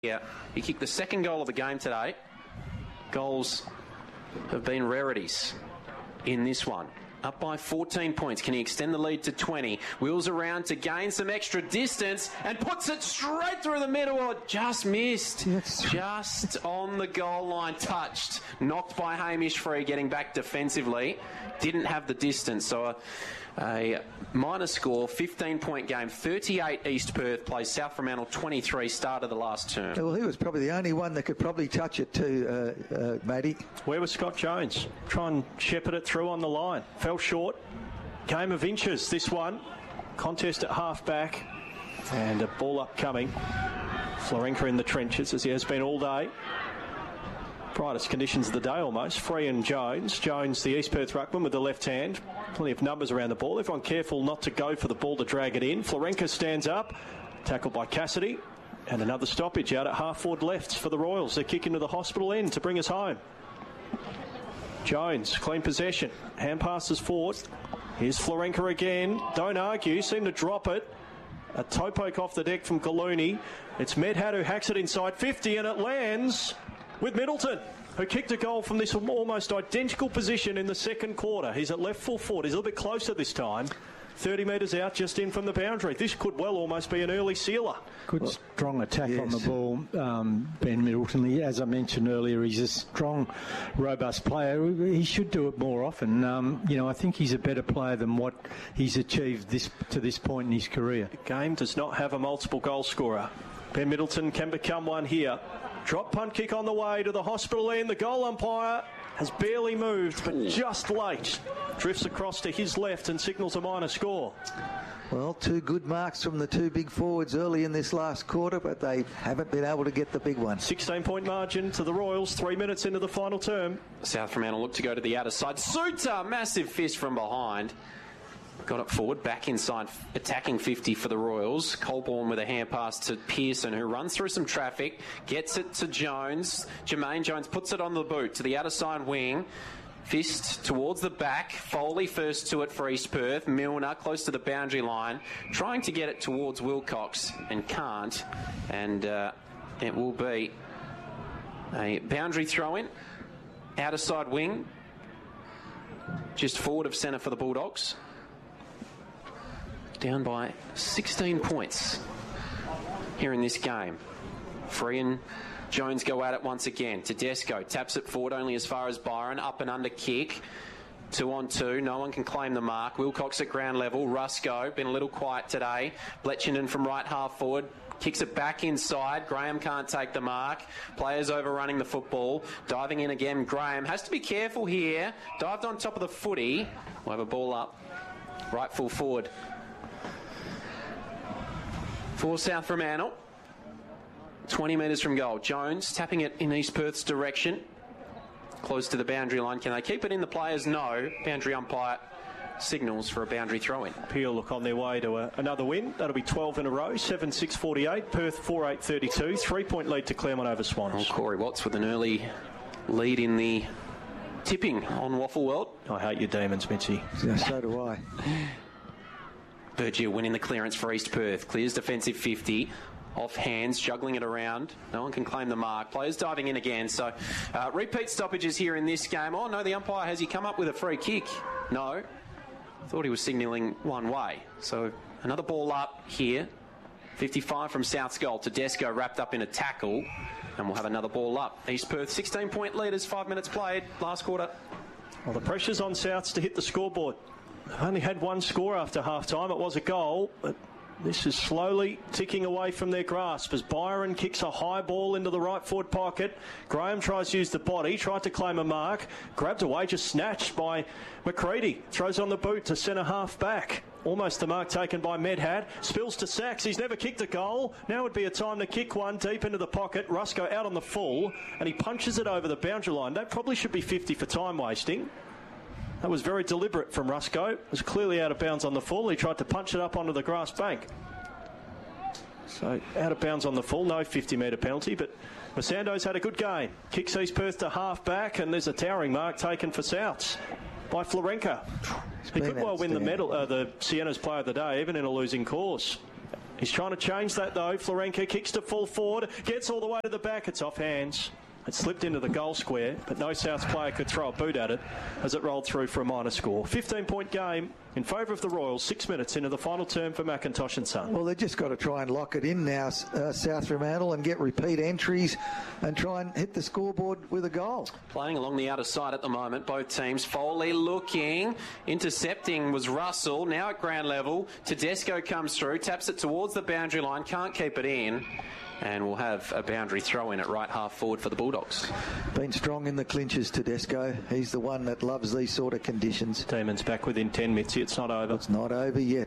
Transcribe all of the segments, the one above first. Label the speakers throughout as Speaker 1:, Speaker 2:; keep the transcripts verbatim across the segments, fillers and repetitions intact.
Speaker 1: Yeah, he kicked the second goal of the game today. Goals have been rarities in this one. Up by fourteen points. Can he extend the lead to twenty? Wheels around to gain some extra distance and puts it straight through the middle. Oh, just missed. Yes. Just on the goal line, touched. Knocked by Hamish Free, getting back defensively. Didn't have the distance. So a, a minor score, fifteen-point game. thirty-eight East Perth plays South Fremantle twenty-three, start of the last term.
Speaker 2: Well, he was probably the only one that could probably touch it too, uh, uh, Matty.
Speaker 3: Where was Scott Jones? Try and shepherd it through on the line. Fell short. Game of inches, this one. Contest at half-back. And a ball upcoming. Florenka in the trenches, as he has been all day. Brightest conditions of the day almost. Free and Jones. Jones, the East Perth ruckman with the left hand. Plenty of numbers around the ball. Everyone careful not to go for the ball to drag it in. Florenka stands up. Tackled by Cassidy. And another stoppage out at half-forward left for the Royals. They kick into the hospital end to bring us home. Jones, clean possession. Hand passes forward. Here's Florenka again. Don't argue. Seem to drop it. A toe poke off the deck from Gallooni. It's Medhat who hacks it inside fifty, and it lands with Middleton, who kicked a goal from this almost identical position in the second quarter. He's at left full forward. He's a little bit closer this time. thirty metres out, just in from the boundary. This could well almost be an early sealer.
Speaker 4: Good well, strong attack yes. on the ball, um, Ben Middleton. He, as I mentioned earlier, he's a strong, robust player. He should do it more often. Um, you know, I think he's a better player than what he's achieved this to this point in his career.
Speaker 3: The game does not have a multiple goal scorer. Ben Middleton can become one here. Drop punt kick on the way to the hospital end. The goal umpire has barely moved, but just late. Drifts across to his left and signals a minor score.
Speaker 2: Well, two good marks from the two big forwards early in this last quarter, but they haven't been able to get the big one.
Speaker 3: sixteen-point margin to the Royals, three minutes into the final term.
Speaker 1: South Fremantle look to go to the outer side. Suter, massive fist from behind. Got it forward, back inside, attacking fifty for the Royals. Colborne with a hand pass to Pearson, who runs through some traffic, gets it to Jones. Jermaine Jones puts it on the boot to the outer side wing. Fist towards the back. Foley first to it for East Perth. Milner close to the boundary line, trying to get it towards Wilcox and can't. And uh, it will be a boundary throw-in. Outer side wing, just forward of centre for the Bulldogs. Down by sixteen points here in this game. Free and Jones go at it once again. Tedesco taps it forward only as far as Byron. Up and under kick. Two on two. No one can claim the mark. Wilcox at ground level. Rusco, been a little quiet today. Bletchenden from right half forward. Kicks it back inside. Graham can't take the mark. Players overrunning the football. Diving in again. Graham has to be careful here. Dived on top of the footy. We'll have a ball up. Right full forward for South Fremantle. twenty metres from goal. Jones tapping it in East Perth's direction. Close to the boundary line. Can they keep it in? The players no. Boundary umpire signals for a boundary throw-in.
Speaker 3: Peel look on their way to a, another win. That'll be twelve in a row. seven six forty-eight. Perth four eight thirty-two. Three-point lead to Claremont over Swans.
Speaker 1: Oh, Corey Watts with an early lead in the tipping on Waffle World.
Speaker 3: I hate your demons, Mitchie.
Speaker 2: Yeah, so do I.
Speaker 1: Bergier winning the clearance for East Perth. Clears defensive fifty. Off hands, juggling it around. No one can claim the mark. Players diving in again. So, uh, repeat stoppages here in this game. Oh, no, the umpire, has he come up with a free kick? No. Thought he was signalling one way. So, another ball up here. fifty-five from South's goal. Tedesco wrapped up in a tackle. And we'll have another ball up. East Perth, sixteen-point leaders, five minutes played, last quarter.
Speaker 3: Well, the pressure's on Souths to hit the scoreboard. Only had one score after half-time. It was a goal, but this is slowly ticking away from their grasp as Byron kicks a high ball into the right forward pocket. Graham tries to use the body, tried to claim a mark, grabbed away, just snatched by McCready. Throws on the boot to centre half back. Almost the mark taken by Medhat. Spills to Sachs. He's never kicked a goal. Now would be a time to kick one deep into the pocket. Rusco out on the full, and he punches it over the boundary line. That probably should be fifty for time wasting. That was very deliberate from Rusco. It was clearly out of bounds on the full. He tried to punch it up onto the grass bank. So out of bounds on the full, no fifty metre penalty, but Masando's had a good game. Kicks East Perth to half back, and there's a towering mark taken for Souths by Florenka. He could well win the medal, uh, the Sienna's Player of the Day, even in a losing cause. He's trying to change that though. Florenka kicks to full forward, gets all the way to the back. It's off hands. It slipped into the goal square, but no Souths player could throw a boot at it as it rolled through for a minor score. fifteen-point game in favour of the Royals, six minutes into the final term for McIntosh and Son.
Speaker 2: Well, they've just got to try and lock it in now, uh, South Fremantle, and get repeat entries and try and hit the scoreboard with a goal.
Speaker 1: Playing along the outer side at the moment, both teams. Foley looking, intercepting was Russell, now at ground level. Tedesco comes through, taps it towards the boundary line, can't keep it in. And we'll have a boundary throw in at right half forward for the Bulldogs.
Speaker 2: Been strong in the clinches, Tedesco. He's the one that loves these sort of conditions.
Speaker 3: Demons back within ten, Mitzi. It's not over.
Speaker 2: It's not over yet.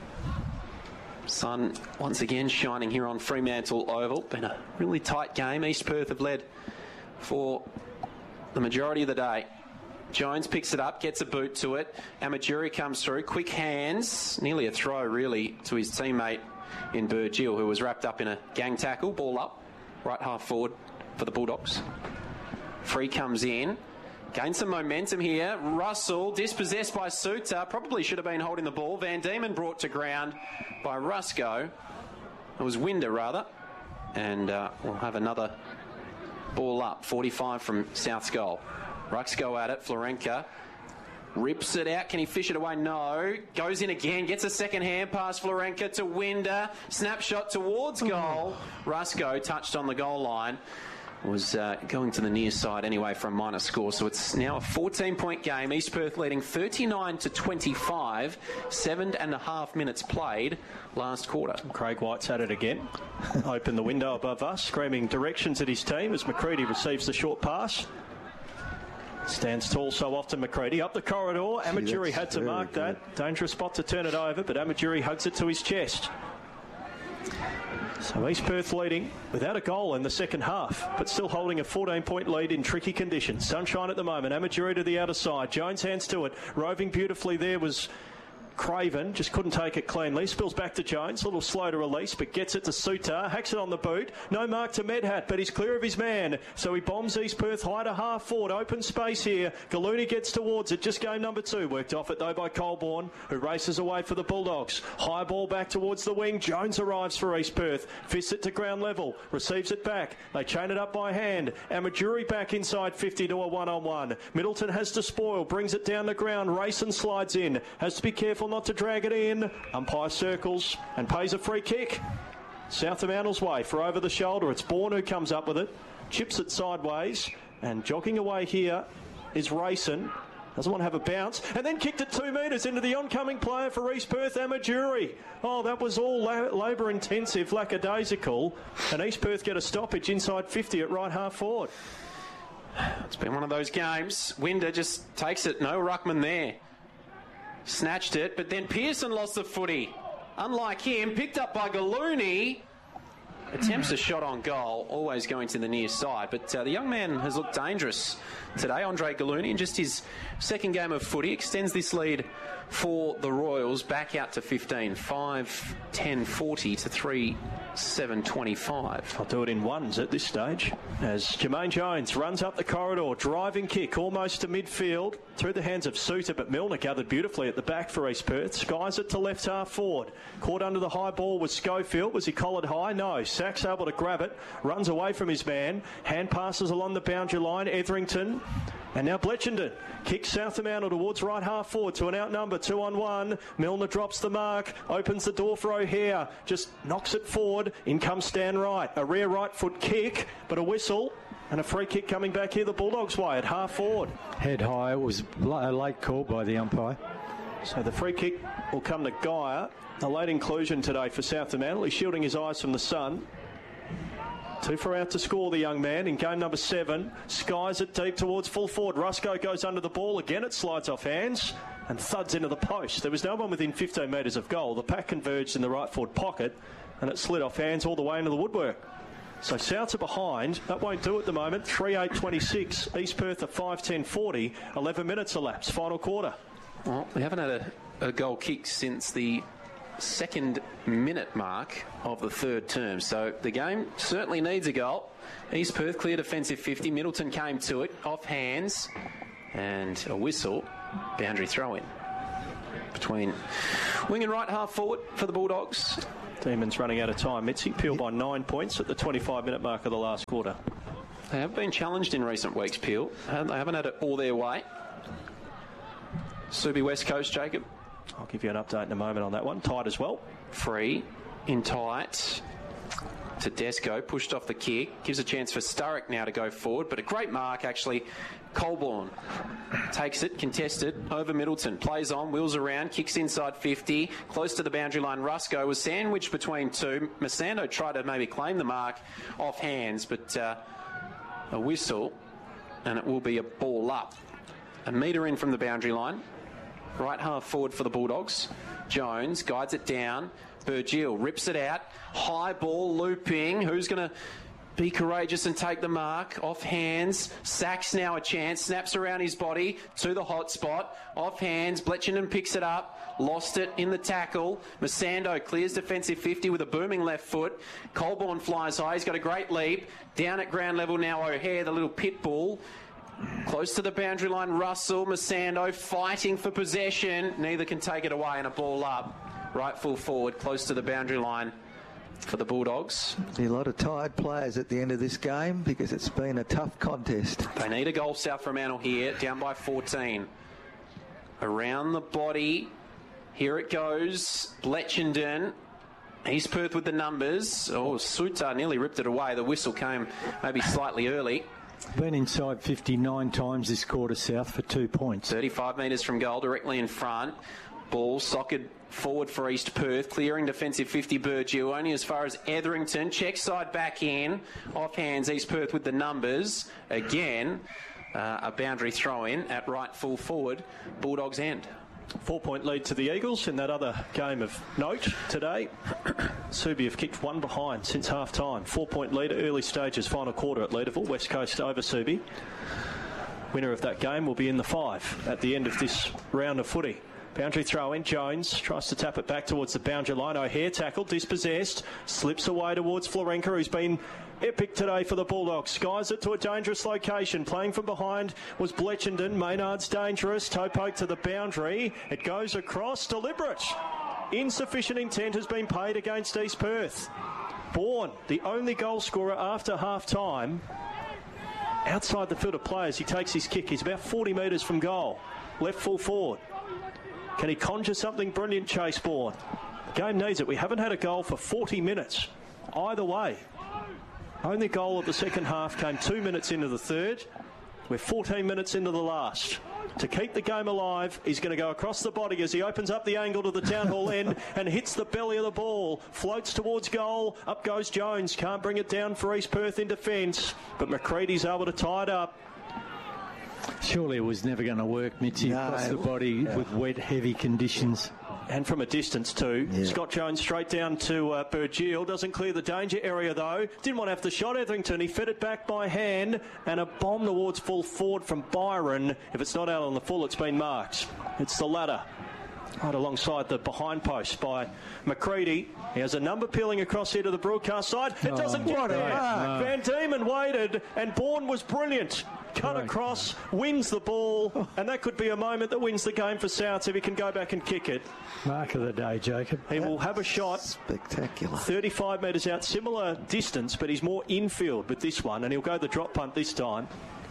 Speaker 1: Sun once again shining here on Fremantle Oval. Been a really tight game. East Perth have led for the majority of the day. Jones picks it up, gets a boot to it. Amajuri comes through. Quick hands. Nearly a throw, really, to his teammate in Burgill, who was wrapped up in a gang tackle. Ball up, right half forward for the Bulldogs. Free comes in, gains some momentum here. Russell dispossessed by Suter, probably should have been holding the ball. Van Diemen brought to ground by Rusco. It was Winder rather, and uh, we'll have another ball up. forty-five from South's goal. Rucks go at it. Florenka rips it out. Can he fish it away? No. Goes in again. Gets a second hand pass. Florenka to Winder. Snapshot towards goal. Rusco touched on the goal line. Was uh, going to the near side anyway for a minor score. So it's now a fourteen-point game. East Perth leading thirty-nine to twenty-five. Seven and a half minutes played last quarter.
Speaker 3: Craig White's at it again. Open the window above us, screaming directions at his team as McCready receives the short pass. Stands tall so often, McCready. Up the corridor. Amajuri had to mark good. that. Dangerous spot to turn it over, but Amajuri hugs it to his chest. So East Perth leading without a goal in the second half, but still holding a fourteen-point lead in tricky conditions. Sunshine at the moment. Amajuri to the outer side. Jones hands to it. Roving beautifully there was Craven, just couldn't take it cleanly. Spills back to Jones, a little slow to release, but gets it to Suter. Hacks it on the boot. No mark to Medhat, but he's clear of his man. So he bombs East Perth high to half forward. Open space here. Gallooni gets towards it. Just game number two. Worked off it though by Colborne, who races away for the Bulldogs. High ball back towards the wing. Jones arrives for East Perth. Fists it to ground level. Receives it back. They chain it up by hand. Amajuri back inside fifty to a one-on-one. Middleton has to spoil. Brings it down the ground. Rayson slides in. Has to be careful not to drag it in. Umpire circles and pays a free kick. South Fremantle's way for over the shoulder. It's Bourne who comes up with it. Chips it sideways. And jogging away here is Rayson. Doesn't want to have a bounce. And then kicked it two metres into the oncoming player for East Perth, Amajuri. Oh, that was all la- labour intensive, lackadaisical. And East Perth get a stoppage inside fifty at right half forward.
Speaker 1: It's been one of those games. Winder just takes it. No ruckman there. Snatched it, but then Pearson lost the footy. Unlike him, picked up by Gallooni. Attempts a shot on goal, always going to the near side. But uh, the young man has looked dangerous today, Andre Gallooni, in just his second game of footy. Extends this lead for the Royals back out to fifteen. five ten forty to three seven twenty-five.
Speaker 3: I'll do it in ones at this stage as Jermaine Jones runs up the corridor. Driving kick almost to midfield through the hands of Suter, but Milner gathered beautifully at the back for East Perth. Skies it to left half forward. Caught under the high ball was Schofield. Was he collared high? No. Sachs able to grab it. Runs away from his man. Hand passes along the boundary line. Etherington. And now Bletchenden kicks South Fremantle towards right half forward to an outnumber, two on one. Milner drops the mark, opens the door for O'Hare, just knocks it forward. In comes Stan Wright, a rear right foot kick, but a whistle and a free kick coming back here the Bulldogs' way at half forward.
Speaker 4: Head high, it was a late call by the umpire.
Speaker 3: So the free kick will come to Geyer. A late inclusion today for South Fremantle. He's shielding his eyes from the sun. Two for out to score, the young man in game number seven. Skies it deep towards full forward. Rusco goes under the ball. Again, it slides off hands and thuds into the post. There was no one within fifteen metres of goal. The pack converged in the right forward pocket and it slid off hands all the way into the woodwork. So Souths are behind. That won't do at the moment. three eight twenty-six. East Perth at five ten forty. eleven minutes elapsed. Final quarter.
Speaker 1: Well, we haven't had a, a goal kick since the second minute mark of the third term, so the game certainly needs a goal. East Perth cleared offensive fifty. Middleton came to it off hands and a whistle. Boundary throw in between wing and right half forward for the Bulldogs.
Speaker 3: Demons running out of time. Mitzi, Peel by nine points at the twenty-five minute mark of the last quarter.
Speaker 1: They have been challenged in recent weeks, Peel. They haven't had it all their way. Subi West Coast, Jacob.
Speaker 3: I'll give you an update in a moment on that one. Tight as well.
Speaker 1: Free, in tight. Tedesco pushed off the kick. Gives a chance for Sturrock now to go forward, but a great mark, actually. Colborne takes it, contested, over Middleton. Plays on, wheels around, kicks inside fifty. Close to the boundary line, Rusco was sandwiched between two. Masando tried to maybe claim the mark off hands, but uh, a whistle, and it will be a ball up. A metre in from the boundary line. Right half forward for the Bulldogs. Jones guides it down. Burgill rips it out. High ball looping. Who's going to be courageous and take the mark? Off hands. Sacks now a chance. Snaps around his body to the hot spot. Off hands. Bletchenden picks it up. Lost it in the tackle. Masando clears defensive fifty with a booming left foot. Colborne flies high. He's got a great leap. Down at ground level now, O'Hare, the little pit bull. Close to the boundary line, Russell, Masando fighting for possession. Neither can take it away, and a ball up. Right full forward, close to the boundary line for the Bulldogs.
Speaker 2: A lot of tired players at the end of this game because it's been a tough contest.
Speaker 1: They need a goal, South Fremantle here, down by fourteen. Around the body, here it goes, Bletchenden. East Perth with the numbers. Oh, Suta nearly ripped it away. The whistle came maybe slightly early.
Speaker 4: Been inside fifty-nine times this quarter, South, for two points.
Speaker 1: thirty-five metres from goal, directly in front. Ball socket forward for East Perth, clearing defensive fifty, Burgill, only as far as Etherington. Check side back in. Off hands, East Perth with the numbers. Again, uh, a boundary throw in at right full forward, Bulldogs end.
Speaker 3: Four-point lead to the Eagles in that other game of note today. Subi have kicked one behind since half-time. Four-point lead at early stages, final quarter at Leederville. West Coast over Subi. Winner of that game will be in the five at the end of this round of footy. Boundary throw in. Jones tries to tap it back towards the boundary line. O'Hare tackled, dispossessed, slips away towards Florenka, who's been epic today for the Bulldogs. Skies it to a dangerous location. Playing from behind was Bletchenden. Maynard's dangerous. Toe poke to the boundary. It goes across. Deliberate. Insufficient intent has been paid against East Perth. Bourne, the only goal scorer after half-time. Outside the field of players, he takes his kick. He's about forty metres from goal. Left full forward. Can he conjure something brilliant, Chase Bourne? The game needs it. We haven't had a goal for forty minutes. Either way. Only goal of the second half came two minutes into the third. We're fourteen minutes into the last. To keep the game alive, he's going to go across the body as he opens up the angle to the Town Hall end and hits the belly of the ball. Floats towards goal. Up goes Jones. Can't bring it down for East Perth in defence. But McCready's able to tie it up.
Speaker 4: Surely it was never going to work, Mitzi,
Speaker 2: No.
Speaker 4: across the body yeah. with wet, heavy conditions.
Speaker 3: And from a distance too. Yeah. Scott Jones straight down to uh, Burgill. Doesn't clear the danger area though. Didn't want to have the shot, Etherington. He fed it back by hand. And a bomb towards full forward from Byron. If it's not out on the full, it's been marked. It's the ladder. Right alongside the behind post by McCready. He has a number peeling across here to the broadcast side. It
Speaker 4: oh,
Speaker 3: doesn't get there.
Speaker 4: No.
Speaker 3: Van Diemen waited and Bourne was brilliant. Cut right. across, wins the ball, and that could be a moment that wins the game for Souths if he can go back and kick it.
Speaker 4: Mark of the day, Jacob.
Speaker 3: He will have a shot.
Speaker 2: Spectacular.
Speaker 3: thirty-five metres out, similar distance, but he's more infield with this one, and he'll go the drop punt this time.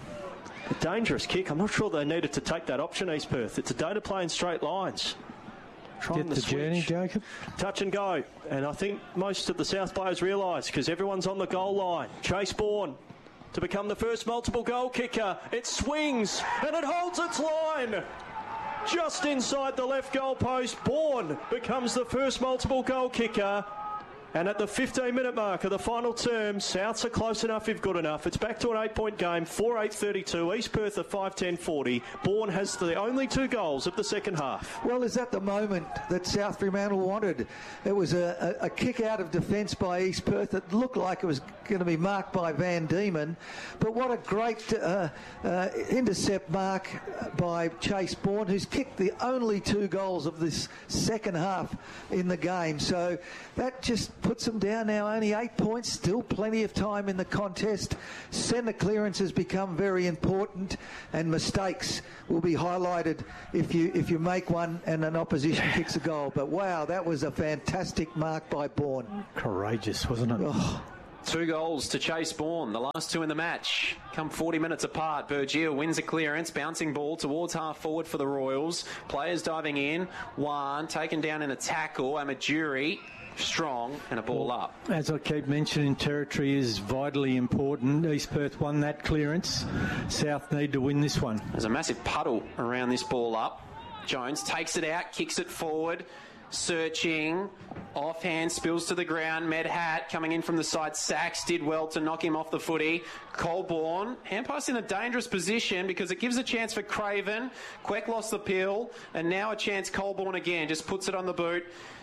Speaker 3: A dangerous kick. I'm not sure they needed to take that option, East Perth. It's a day to play in straight lines. Trying
Speaker 4: Get the, the journey, Jacob.
Speaker 3: Touch and go. And I think most of the South players realise because everyone's on the goal line. Chase Bourne to become the first multiple goal kicker. It swings and it holds its line. Just inside the left goal post, Bourne becomes the first multiple goal kicker. And at the fifteen minute mark of the final term, Souths are close enough if good enough. It's back to an eight point game, four eight thirty-two. East Perth at five ten forty. Bourne has the only two goals of the second half.
Speaker 2: Well, is that the moment that South Fremantle wanted? It was a, a, a kick out of defence by East Perth that looked like it was going to be marked by Van Diemen. But what a great uh, uh, intercept mark by Chase Bourne, who's kicked the only two goals of this second half in the game. So that just puts them down now, only eight points, still plenty of time in the contest. Centre clearance has become very important, and mistakes will be highlighted if you if you make one and an opposition kicks a goal. But wow, that was a fantastic mark by Bourne.
Speaker 4: Courageous, wasn't it?
Speaker 2: Oh.
Speaker 1: Two goals to Chase Bourne, the last two in the match. Come forty minutes apart. Bergier wins a clearance, bouncing ball towards half forward for the Royals. Players diving in. One taken down in a tackle. Amajuri strong and a ball up.
Speaker 4: As I keep mentioning, territory is vitally important. East Perth won that clearance. South need to win this one.
Speaker 1: There's a massive puddle around this ball up. Jones takes it out, kicks it forward. Searching, offhand, spills to the ground. Medhat coming in from the side. Sachs did well to knock him off the footy. Colborne, hand pass in a dangerous position because it gives a chance for Craven. Queck lost the peel, and now a chance Colborne again. Just puts it on the boot.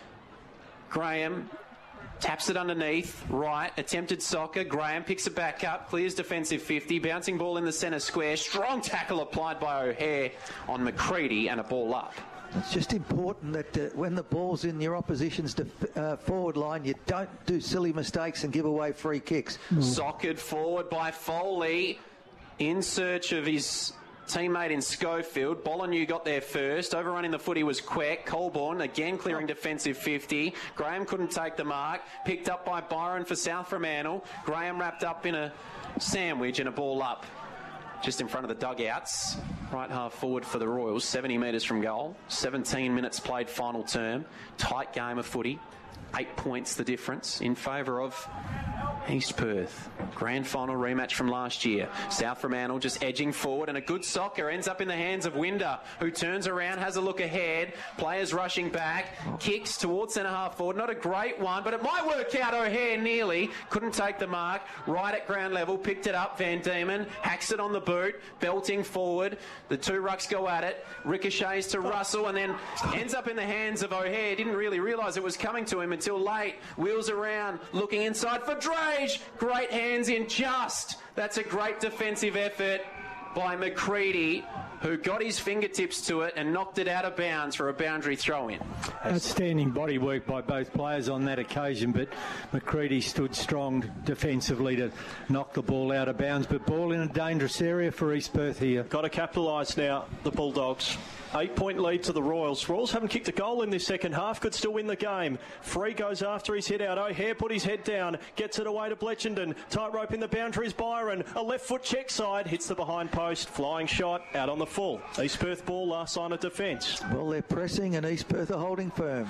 Speaker 1: Graham taps it underneath. Right, attempted soccer. Graham picks it back up. Clears defensive fifty. Bouncing ball in the centre square. Strong tackle applied by O'Hare on McCready and a ball up.
Speaker 2: It's just important that uh, when the ball's in your opposition's def- uh, forward line, you don't do silly mistakes and give away free kicks.
Speaker 1: Mm. Soccered forward by Foley in search of his teammate in Schofield. Bollineau got there first. Overrunning the footy was Queck. Colborne again clearing defensive fifty. Graham couldn't take the mark. Picked up by Byron for South Fremantle. Graham wrapped up in a sandwich and a ball up. Just in front of the dugouts, right half forward for the Royals, seventy metres from goal, seventeen minutes played final term, tight game of footy, eight points the difference in favour of East Perth. Grand final rematch from last year. South Fremantle just edging forward, and a good soccer ends up in the hands of Winder, who turns around, has a look ahead, players rushing back, kicks towards centre half forward. Not a great one, but it might work out. O'Hare nearly couldn't take the mark. Right at ground level, picked it up. Van Diemen hacks it on the boot, belting forward. The two rucks go at it. Ricochets to Russell, and then ends up in the hands of O'Hare. Didn't really realise it was coming to him until late. Wheels around, looking inside for Drake. Great hands in just. That's a great defensive effort by McCready, who got his fingertips to it and knocked it out of bounds for a boundary throw-in.
Speaker 4: Outstanding body work by both players on that occasion, but McCready stood strong defensively to knock the ball out of bounds, but ball in a dangerous area for East Perth here.
Speaker 3: Got to capitalise now, the Bulldogs. Eight-point lead to the Royals. Royals haven't kicked a goal in this second half. Could still win the game. Free goes after his head out. O'Hare put his head down. Gets it away to Bletchenden. Tightrope in the boundaries. Byron. A left foot check side. Hits the behind post. Flying shot out on the full. East Perth ball, last sign of defence.
Speaker 2: Well, they're pressing and East Perth are holding firm.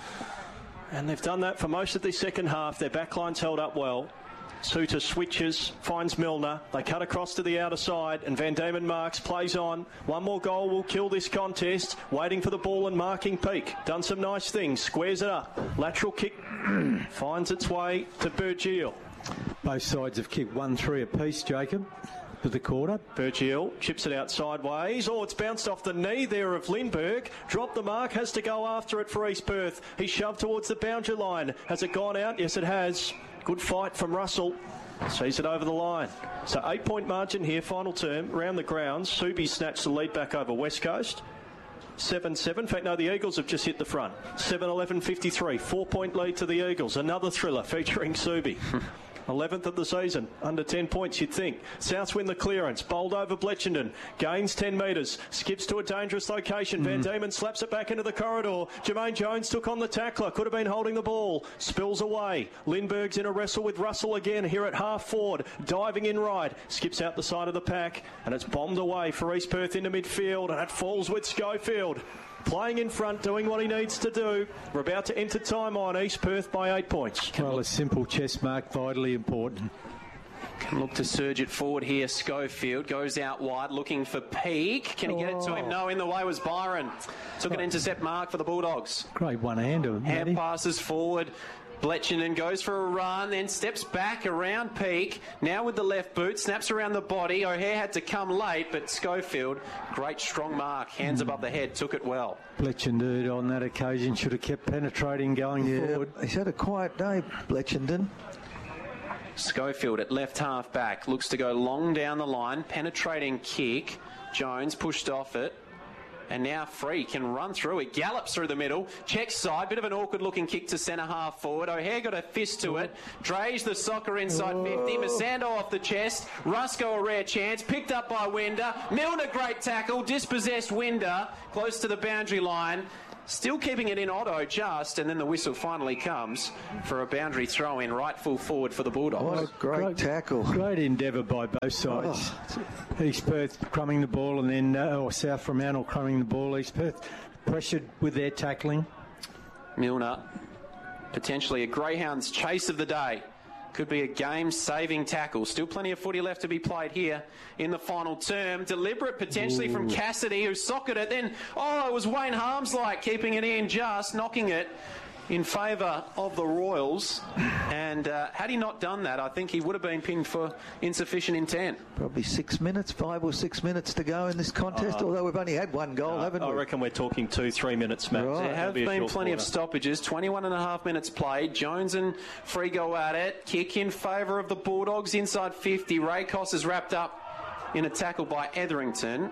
Speaker 3: And they've done that for most of this second half. Their backline's held up well. Suter switches, finds Milner. They cut across to the outer side, and Van Diemen marks, plays on. One more goal will kill this contest. Waiting for the ball and marking Peake. Done some nice things, squares it up. Lateral kick finds its way to Bergiel.
Speaker 4: Both sides have kicked one three apiece, Jacob, for the quarter.
Speaker 3: Bergiel chips it out sideways. Oh, it's bounced off the knee there of Lindbergh. Dropped the mark, has to go after it for East Perth. He's shoved towards the boundary line. Has it gone out? Yes, it has. Good fight from Russell. Sees it over the line. So eight-point margin here, final term, round the grounds. Subi snatched the lead back over West Coast. seven seven. In fact, no, the Eagles have just hit the front. seven eleven fifty-three. Four-point lead to the Eagles. Another thriller featuring Subi. eleventh of the season, under ten points you'd think. Souths win the clearance, bowled over Bletchenden, gains ten metres, skips to a dangerous location. Mm. Van Diemen slaps it back into the corridor. Jermaine Jones took on the tackler, could have been holding the ball, spills away. Lindbergh's in a wrestle with Russell again here at half forward, diving in right, skips out the side of the pack, and it's bombed away for East Perth into midfield, and it falls with Schofield. Playing in front, doing what he needs to do. We're about to enter time on. East Perth by eight points.
Speaker 4: Well, a simple chest mark, vitally important.
Speaker 1: Can look to surge it forward here. Schofield goes out wide, looking for Peake. Can he get it to him? No, in the way was Byron. Took an intercept mark for the Bulldogs.
Speaker 4: Great one-hander.
Speaker 1: Hand passes forward. Bletchenden goes for a run, then steps back around Peake. Now with the left boot, snaps around the body. O'Hare had to come late, but Schofield, great strong mark, hands mm. above the head, took it well.
Speaker 4: Bletchenden on that occasion should have kept penetrating going
Speaker 2: yeah,
Speaker 4: forward.
Speaker 2: He's had a quiet day, Bletchenden.
Speaker 1: Schofield at left half back, looks to go long down the line, penetrating kick. Jones pushed off it. And now Free can run through it, gallops through the middle, checks side, bit of an awkward looking kick to centre half forward. O'Hare got a fist to it, Drage the soccer inside fifty, Masando off the chest, Rusco a rare chance, picked up by Winder, Milner great tackle, dispossessed Winder, close to the boundary line. Still keeping it in Otto just, and then the whistle finally comes for a boundary throw in right full forward for the Bulldogs.
Speaker 2: What a great, great tackle.
Speaker 4: Great endeavour by both sides. Oh. East Perth crumbing the ball and then, uh, or South Fremantle crumbing the ball. East Perth pressured with their tackling.
Speaker 1: Milner, potentially a Greyhounds chase of the day. Could be a game-saving tackle. Still plenty of footy left to be played here in the final term. Deliberate potentially Ooh. From Cassidy, who socked it. Then, oh, it was Wayne Harms-like keeping it in, just knocking it in favour of the Royals. And uh, had he not done that, I think he would have been pinged for insufficient intent.
Speaker 2: Probably six minutes, five or six minutes to go in this contest, uh, although we've only had one goal,
Speaker 3: uh,
Speaker 2: haven't
Speaker 3: I
Speaker 2: we?
Speaker 3: I reckon we're talking two, three minutes, Matt.
Speaker 2: Right.
Speaker 1: There have be been plenty quarter. of stoppages. twenty-one and a half minutes played. Jones and Free go at it. Kick in favour of the Bulldogs inside fifty. Raycos is wrapped up in a tackle by Etherington.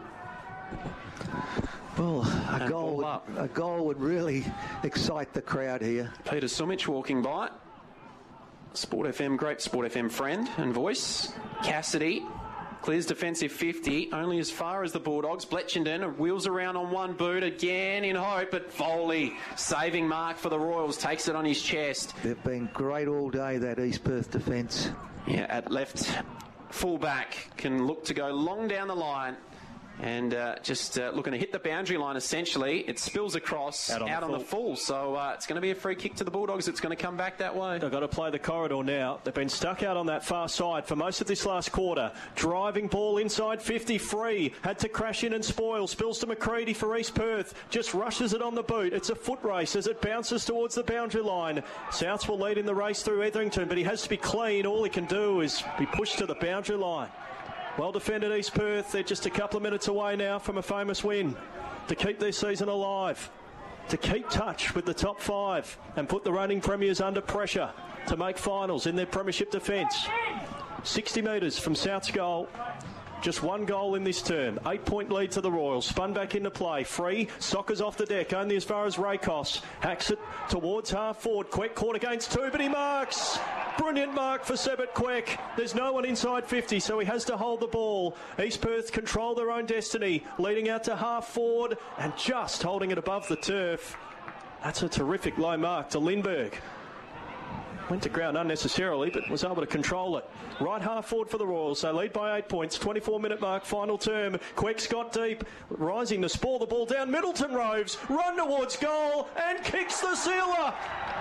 Speaker 2: Well, a goal, would, a goal would really excite the crowd here.
Speaker 1: Peter Sumich walking by. Sport F M, great Sport F M friend and voice. Cassidy clears defensive fifty, only as far as the Bulldogs. Bletchenden wheels around on one boot again in hope, but Foley, saving mark for the Royals, takes it on his chest.
Speaker 2: They've been great all day, that East Perth defence.
Speaker 1: Yeah, at left fullback, can look to go long down the line. And uh, just uh, looking to hit the boundary line, essentially. It spills across, out on, out the, on the full. So uh, it's going to be a free kick to the Bulldogs. It's going to come back that way.
Speaker 3: They've got to play the corridor now. They've been stuck out on that far side for most of this last quarter. Driving ball inside fifty, Free. Had to crash in and spoil. Spills to McCready for East Perth. Just rushes it on the boot. It's a foot race as it bounces towards the boundary line. Souths will lead in the race through Etherington, but he has to be clean. All he can do is be pushed to the boundary line. Well defended East Perth. They're just a couple of minutes away now from a famous win to keep their season alive, to keep touch with the top five and put the reigning premiers under pressure to make finals in their premiership defence. sixty metres from South's goal. Just one goal in this term. Eight-point lead to the Royals. Spun back into play. Free. Soccers off the deck. Only as far as Raycos. Hacks it towards half forward. Queck caught against two, but he marks. Brilliant mark for Sebert Queck. There's no one inside fifty, so he has to hold the ball. East Perth control their own destiny. Leading out to half forward and just holding it above the turf. That's a terrific low mark to Lindbergh. Went to ground unnecessarily, but was able to control it. Right half forward for the Royals. They lead by eight points. twenty-four minute mark, final term. Queck's got deep. Rising to spore the ball down. Middleton roves. Run towards goal and kicks the sealer.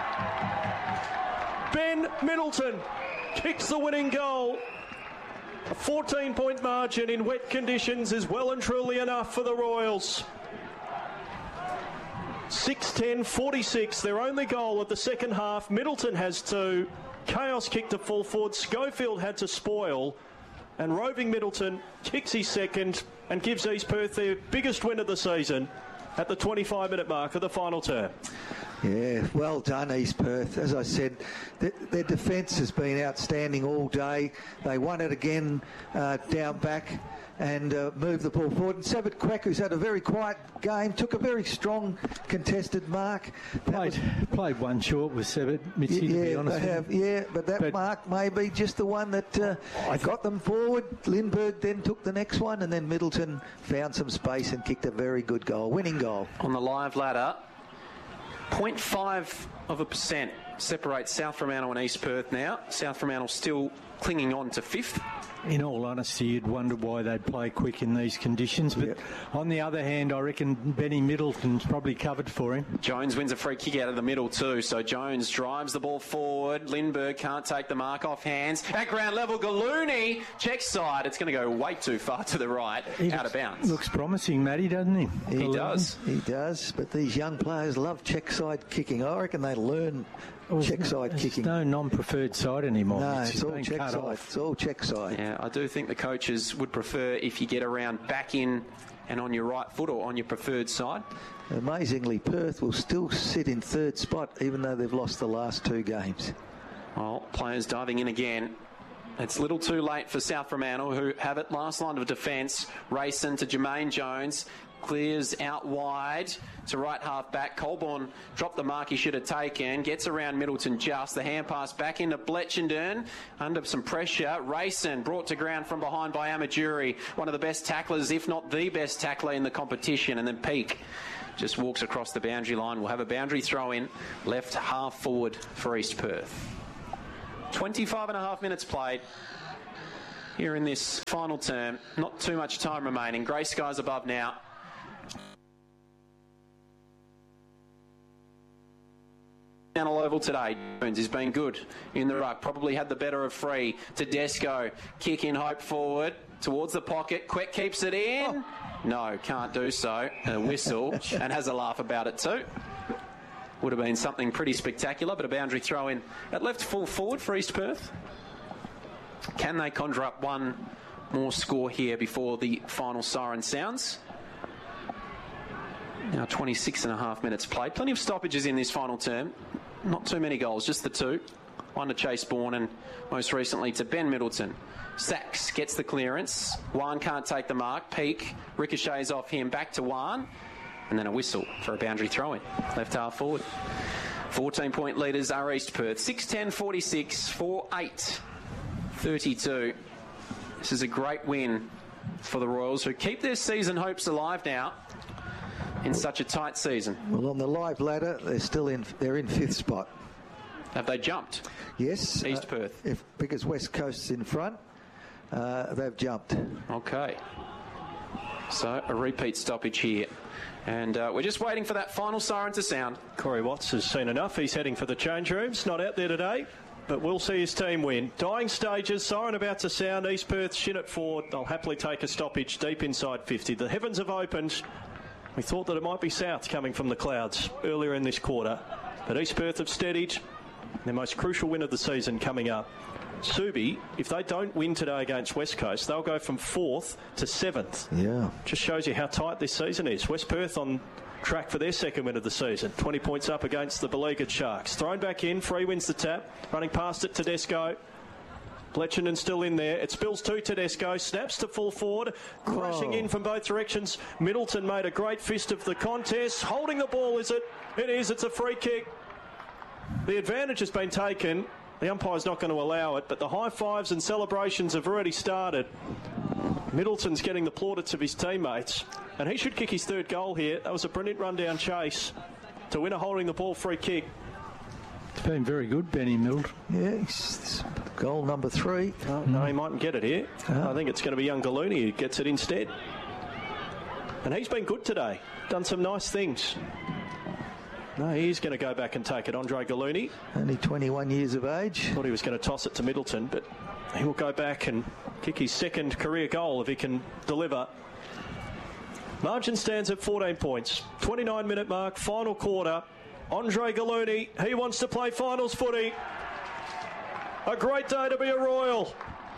Speaker 3: Ben Middleton kicks the winning goal. A fourteen point margin in wet conditions is well and truly enough for the Royals. six ten forty-six, their only goal of the second half. Middleton has two. Chaos kicked to full forward. Schofield had to spoil. And roving Middleton kicks his second and gives East Perth their biggest win of the season at the twenty-five minute mark of the final term.
Speaker 2: Yeah, well done, East Perth. As I said, th- their defence has been outstanding all day. They won it again uh, down back and uh, moved the ball forward. And Sebert Queck, who's had a very quiet game, took a very strong contested mark.
Speaker 4: Played, was, played one short with Sebert, Mitzi,
Speaker 2: yeah,
Speaker 4: to be honest.
Speaker 2: They have, yeah, but that but mark may be just the one that uh, got them forward. Lindbergh then took the next one, and then Middleton found some space and kicked a very good goal, winning goal.
Speaker 1: On the live ladder, zero point five of a percent separates South Fremantle and East Perth now. South Fremantle still clinging on to fifth.
Speaker 4: In all honesty, you'd wonder why they'd play quick in these conditions. But yep. On the other hand, I reckon Benny Middleton's probably covered for him.
Speaker 1: Jones wins a free kick out of the middle too. So Jones drives the ball forward. Lindbergh can't take the mark off hands. At ground level, Gallooni checks side. It's going to go way too far to the right, he out
Speaker 4: looks,
Speaker 1: of bounds.
Speaker 4: Looks promising, Matty, doesn't he?
Speaker 1: He Gallooni. does.
Speaker 2: He does. But these young players love check side kicking. I reckon they learn well, check side
Speaker 4: there's
Speaker 2: kicking.
Speaker 4: No non-preferred side anymore.
Speaker 2: No,
Speaker 4: it's,
Speaker 2: it's all check side. Off. It's all check side.
Speaker 1: Yeah, I do think the coaches would prefer if you get around back in and on your right foot or on your preferred side.
Speaker 2: Amazingly, Perth will still sit in third spot even though they've lost the last two games.
Speaker 1: Well, players diving in again. It's a little too late for South Fremantle, who have it last line of defence. Racing to Jermaine Jones. clears out wide to right half back. Colborne dropped the mark he should have taken, gets around Middleton just. The hand pass back into Bletchenden under some pressure. Rayson brought to ground from behind by Amajuri, one of the best tacklers, if not the best tackler in the competition. And then Peake just walks across the boundary line. We'll have a boundary throw in, left half forward for East Perth. twenty-five and a half minutes played here in this final term. Not too much time remaining. Grey skies above now. Channel Oval today. Jones has been good in the ruck. Probably had the better of Free. Tedesco. Kick in hope forward towards the pocket. Quick keeps it in. Oh. No, can't do so. A whistle and has a laugh about it too. Would have been something pretty spectacular, but a boundary throw in at left full forward for East Perth. Can they conjure up one more score here before the final siren sounds? Now twenty-six and a half minutes played. Plenty of stoppages in this final term. Not too many goals, just the two. One to Chase Bourne and most recently to Ben Middleton. Sachs gets the clearance. Wan can't take the mark. Peake ricochets off him. Back to Wan. And then a whistle for a boundary throw-in. Left half forward. fourteen point leaders are East Perth. six ten forty-six, four eight thirty-two. This is a great win for the Royals, who keep their season hopes alive now in such a tight season.
Speaker 2: Well, on the live ladder, they're still in. They're in fifth spot.
Speaker 1: Have they jumped?
Speaker 2: Yes.
Speaker 1: East
Speaker 2: uh,
Speaker 1: Perth.
Speaker 2: If because West Coast's in front, uh, they've jumped.
Speaker 1: Okay. So a repeat stoppage here. And uh, we're just waiting for that final siren to sound.
Speaker 3: Corey Watts has seen enough. He's heading for the change rooms. Not out there today, but we'll see his team win. Dying stages, siren about to sound. East Perth, shin at forward. They'll happily take a stoppage deep inside fifty. The heavens have opened. We thought that it might be south coming from the clouds earlier in this quarter, but East Perth have steadied. Their most crucial win of the season coming up. Subi, if they don't win today against West Coast, they'll go from fourth to seventh.
Speaker 2: Yeah.
Speaker 3: Just shows you how tight this season is. West Perth on track for their second win of the season. twenty points up against the beleaguered Sharks. Thrown back in, Free wins the tap. Running past it, Tedesco. Bletchenden still in there. It spills to Tedesco. Snaps to full forward. Crashing
Speaker 2: Whoa.
Speaker 3: in from both directions. Middleton made a great fist of the contest. Holding the ball, is it? It is. It's a free kick. The advantage has been taken. The umpire's not going to allow it, but the high fives and celebrations have already started. Middleton's getting the plaudits of his teammates, and he should kick his third goal here. That was a brilliant run-down chase to win a holding the ball free kick.
Speaker 4: It's been very good, Benny Middleton.
Speaker 2: Yeah, it's goal number three.
Speaker 3: Oh, no, he mightn't get it here.
Speaker 2: Oh.
Speaker 3: I think it's going to be young Gallooni who gets it instead. And he's been good today. Done some nice things. No, he's going to go back and take it. Andre Gallooni.
Speaker 2: Only twenty-one years of age.
Speaker 3: Thought he was going to toss it to Middleton, but he will go back and kick his second career goal if he can deliver. Margin stands at fourteen points. twenty-nine minute mark, final quarter. Andre Gallooni, he wants to play finals footy. A great day to be a Royal.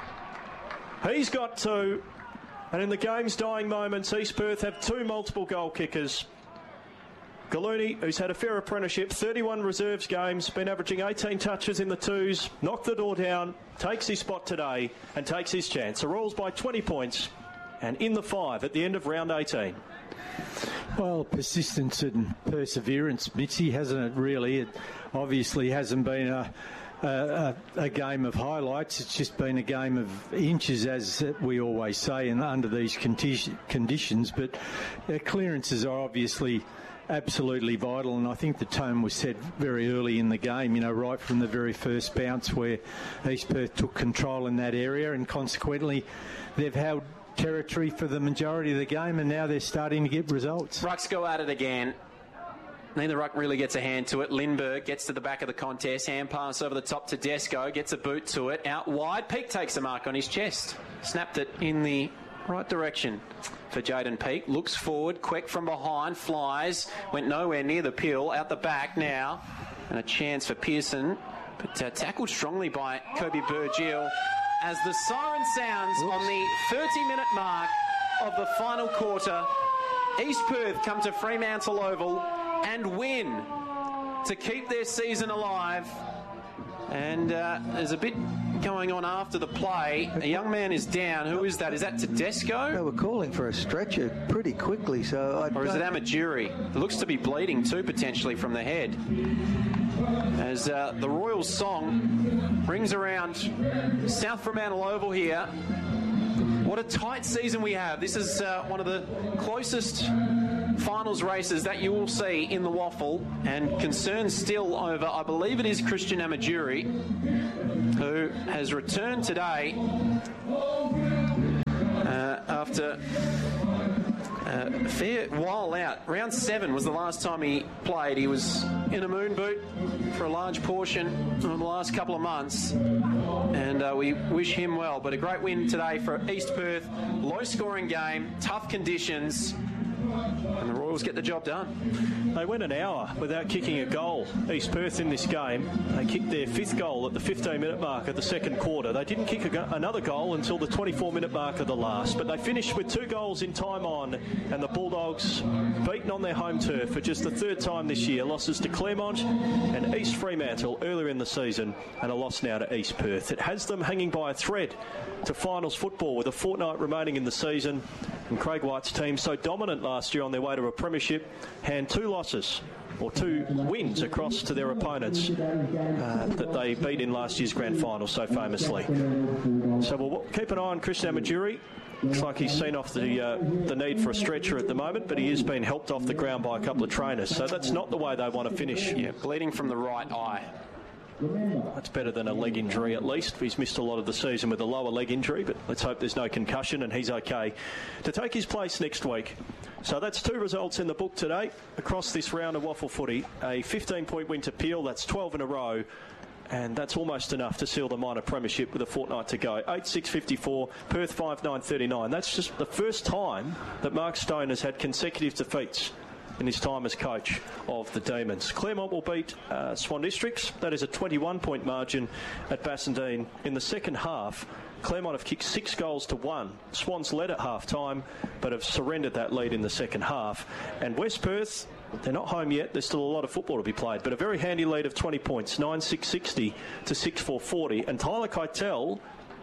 Speaker 3: He's got two. And in the game's dying moments, East Perth have two multiple goal kickers. Gallooni, who's had a fair apprenticeship, thirty-one reserves games, been averaging eighteen touches in the twos, knocked the door down, takes his spot today and takes his chance. The Royals by twenty points and in the five at the end of round eighteen.
Speaker 4: Well, persistence and perseverance, Mitzi, hasn't it really? It obviously hasn't been a, a, a game of highlights. It's just been a game of inches, as we always say, and under these condi- conditions. But uh, clearances are obviously absolutely vital, and I think the tone was set very early in the game, you know, right from the very first bounce where East Perth took control in that area, and consequently they've held territory for the majority of the game, and now they're starting to get results.
Speaker 1: Rucks go at it again. Neither ruck really gets a hand to it. Lindbergh gets to the back of the contest. Hand pass over the top to Desco. Gets a boot to it. Out wide. Peake takes a mark on his chest. Snapped it in the right direction for Jaden Peake. Looks forward. Quick from behind. Flies. Went nowhere near the peel. Out the back now. And a chance for Pearson. But uh, tackled strongly by Kobe Burgill. As the siren sounds Oops. on the thirty minute mark of the final quarter, East Perth come to Fremantle Oval and win to keep their season alive. And uh, there's a bit going on after the play. A young man is down. Who is that? Is that Tedesco?
Speaker 2: They were calling for a stretcher pretty quickly, so I
Speaker 1: Or is it
Speaker 2: don't-
Speaker 1: Amajuri? It looks to be bleeding too, potentially, from the head. As uh, the Royals song rings around South Fremantle Oval here. What a tight season we have. This is uh, one of the closest finals races that you will see in the waffle, and concerns still over, I believe it is Christian Amajuri, who has returned today uh, after a fair while out. Round seven was the last time he played. He was in a moon boot for a large portion of the last couple of months, and uh, we wish him well. But a great win today for East Perth. Low scoring game, tough conditions, and the Royals get the job done.
Speaker 3: They went an hour without kicking a goal. East Perth in this game. They kicked their fifth goal at the fifteen minute mark of the second quarter. They didn't kick a go- another goal until the twenty-four minute mark of the last, but they finished with two goals in time on, and the Bulldogs beaten on their home turf for just the third time this year. Losses to Claremont and East Fremantle earlier in the season, and a loss now to East Perth. It has them hanging by a thread to finals football with a fortnight remaining in the season, and Craig White's team, so dominant last year on their way to a premiership, hand two losses or two wins across to their opponents uh, that they beat in last year's grand final so famously. So we'll keep an eye on Christian Amajuri. Looks like he's seen off the uh, the need for a stretcher at the moment, but he is being helped off the ground by a couple of trainers, so that's not the way they want to finish.
Speaker 1: Yeah, bleeding from the right eye.
Speaker 3: That's better than a leg injury at least. He's missed a lot of the season with a lower leg injury, but let's hope there's no concussion and he's okay to take his place next week. So that's two results in the book today across this round of waffle footy. A fifteen point win to Peel, that's twelve in a row, and that's almost enough to seal the minor premiership with a fortnight to go. eight six fifty-four, Perth five nine thirty-nine. That's just the first time that Mark Stone has had consecutive defeats in his time as coach of the Demons. Claremont will beat uh, Swan Districts. That is a twenty-one point margin at Bassendean. In the second half, Claremont have kicked six goals to one. Swans led at half-time, but have surrendered that lead in the second half. And West Perth, they're not home yet. There's still a lot of football to be played, but a very handy lead of twenty points, nine six sixty to six four forty. And Tyler Keitel,